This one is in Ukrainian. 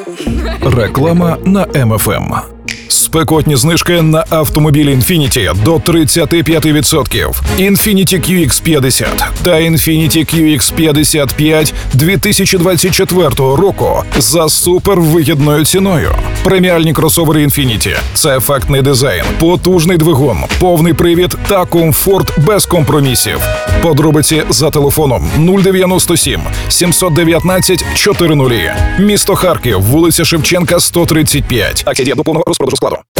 Реклама на МФМ. Спекотні знижки на автомобіль Infiniti до 35%. Infiniti QX50 та Infiniti QX55 2024 року за супервигідною ціною. Преміальні кросовери Infiniti – це ефектний дизайн, потужний двигун, повний привід та комфорт без компромісів. Подробиці за телефоном 097 719 400. Місто Харків, вулиця Шевченка, 135. Акція діє до повного розпродажу складу.